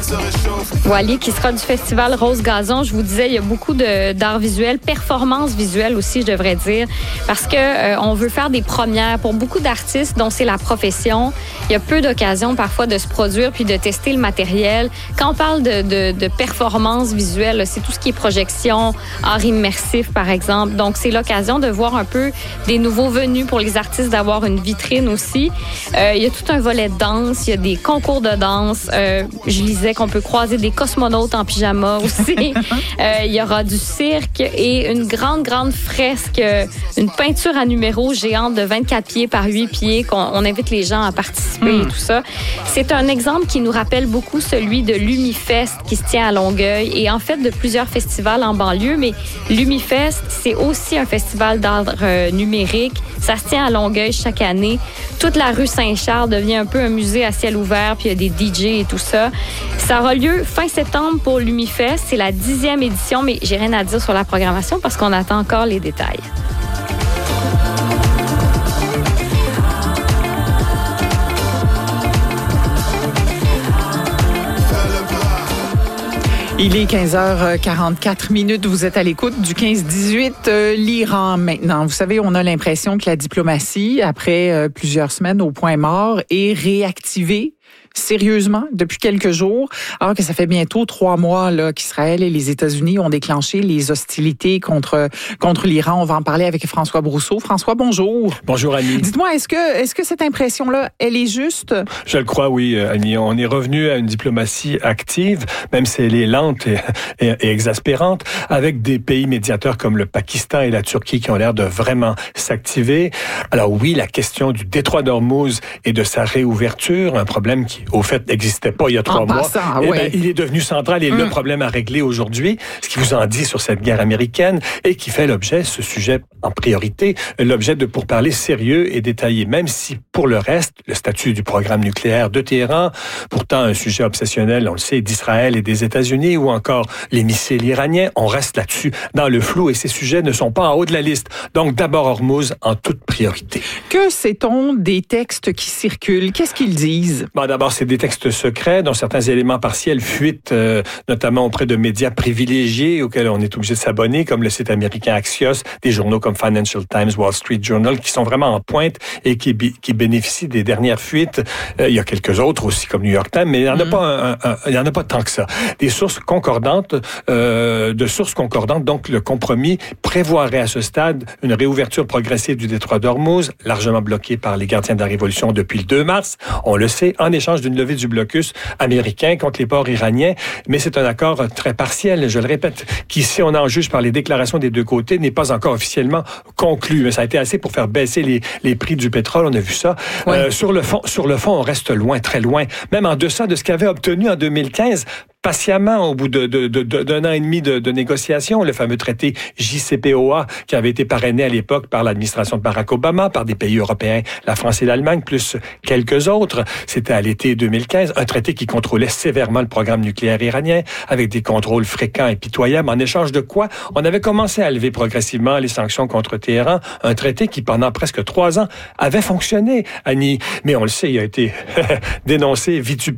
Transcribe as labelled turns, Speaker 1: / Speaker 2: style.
Speaker 1: Wally qui sera du festival Rose Gazon. Je vous disais, il y a beaucoup d'art visuel, performance visuelle aussi, je devrais dire, parce que on veut faire des premières pour beaucoup d'artistes dont c'est la profession. Il y a peu d'occasions parfois de se produire puis de tester le matériel. Quand on parle de performance visuelle, c'est tout ce qui est projection, art immersif par exemple. Donc c'est l'occasion de voir un peu des nouveaux venus pour les artistes, d'avoir une vitrine aussi. Il y a tout un volet de danse, il y a des concours de danse. Je lisais qu'on peut croiser des cosmonautes en pyjama aussi. Il y aura du cirque et une grande fresque, une peinture à numéro géante de 24 pieds par 8 pieds qu'on invite les gens à participer et tout ça. C'est un exemple qui nous rappelle beaucoup celui de l'Umifest qui se tient à Longueuil et en fait de plusieurs festivals en banlieue, mais l'Umifest, c'est aussi un festival d'art numérique. Ça se tient à Longueuil chaque année. Toute la rue Saint-Charles devient un peu un musée à ciel ouvert, puis il y a des DJ et tout ça. Ça aura lieu fin septembre pour l'Umifest. C'est la 10e édition, mais j'ai rien à dire sur la programmation parce qu'on attend encore les détails.
Speaker 2: Il est 15h44. Vous êtes à l'écoute du 15-18. L'Iran maintenant. Vous savez, on a l'impression que la diplomatie, après plusieurs semaines au point mort, est réactivée sérieusement depuis quelques jours, alors que ça fait bientôt 3 mois là, qu'Israël et les États-Unis ont déclenché les hostilités contre l'Iran. On va en parler avec François Brousseau. François, bonjour.
Speaker 3: Bonjour, Annie.
Speaker 2: Dites-moi, est-ce que cette impression-là, elle est juste?
Speaker 3: Je le crois, oui, Annie. On est revenu à une diplomatie active, même si elle est lente et exaspérante, avec des pays médiateurs comme le Pakistan et la Turquie qui ont l'air de vraiment s'activer. Alors oui, la question du détroit d'Ormuz et de sa réouverture, un problème qui, au fait, n'existait pas il y a 3 mois. Il est devenu central et le problème à régler aujourd'hui, ce qui vous en dit sur cette guerre américaine et qui fait l'objet, ce sujet en priorité, l'objet de pourparlers sérieux et détaillés, même si pour le reste, le statut du programme nucléaire de Téhéran, pourtant un sujet obsessionnel, on le sait, d'Israël et des États-Unis, ou encore les missiles iraniens, on reste là-dessus dans le flou et ces sujets ne sont pas en haut de la liste. Donc d'abord Hormuz en toute priorité.
Speaker 2: Que sait-on des textes qui circulent? Qu'est-ce qu'ils disent?
Speaker 3: Bon, d'abord, c'est des textes secrets dont certains éléments partiels fuitent, notamment auprès de médias privilégiés auxquels on est obligé de s'abonner, comme le site américain Axios, des journaux comme Financial Times, Wall Street Journal, qui sont vraiment en pointe et qui bénéficient des dernières fuites. Il y a quelques autres aussi, comme New York Times, mais il n'y en a pas tant que ça. Des sources concordantes, donc le compromis prévoirait à ce stade une réouverture progressive du détroit d'Ormuz, largement bloqué par les gardiens de la révolution depuis le 2 mars. On le sait, en échange d'une levée du blocus américain contre les ports iraniens. Mais c'est un accord très partiel, je le répète, qui, si on en juge par les déclarations des deux côtés, n'est pas encore officiellement conclu. Mais ça a été assez pour faire baisser les prix du pétrole, on a vu ça. Oui. Sur le fond, on reste loin, très loin, même en deçà de ce qu'avait obtenu en 2015, patiemment, au bout d'un an et demi de négociations, le fameux traité JCPOA qui avait été parrainé à l'époque par l'administration de Barack Obama, par des pays européens, la France et l'Allemagne, plus quelques autres. C'était à l'été 2015, un traité qui contrôlait sévèrement le programme nucléaire iranien, avec des contrôles fréquents et pitoyables, en échange de quoi on avait commencé à lever progressivement les sanctions contre Téhéran, un traité qui, pendant presque 3 ans, avait fonctionné, Annie. Mais on le sait, il a été dénoncé, vitupéré